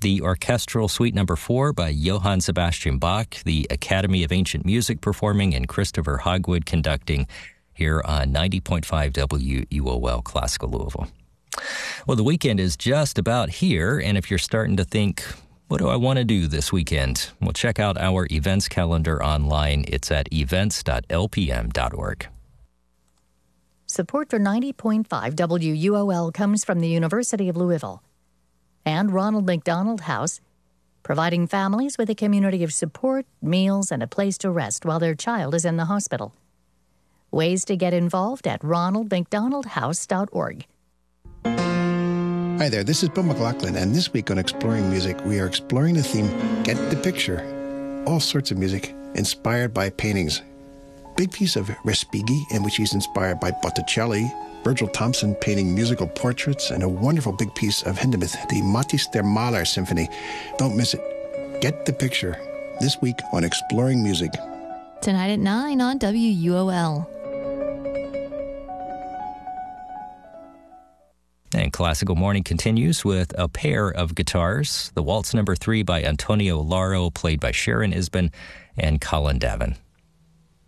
the Orchestral Suite No. 4 by Johann Sebastian Bach, the Academy of Ancient Music performing, and Christopher Hogwood conducting here on 90.5 WUOL Classical Louisville. Well, the weekend is just about here, and if you're starting to think, what do I want to do this weekend? Well, check out our events calendar online. It's at events.lpm.org. Support for 90.5 WUOL comes from the University of Louisville and Ronald McDonald House, providing families with a community of support, meals, and a place to rest while their child is in the hospital. Ways to get involved at ronaldmcdonaldhouse.org. Hi there, this is Bill McLaughlin, and this week on Exploring Music, we are exploring the theme, Get the Picture. All sorts of music inspired by paintings. Big piece of Respighi, in which he's inspired by Botticelli, Virgil Thompson painting musical portraits, and a wonderful big piece of Hindemith, the Matthäus der Maler Symphony. Don't miss it. Get the Picture, this week on Exploring Music. Tonight at 9 on WUOL. And Classical Morning continues with a pair of guitars, the Waltz No. 3 by Antonio Lauro, played by Sharon Isbin and Colin Davin.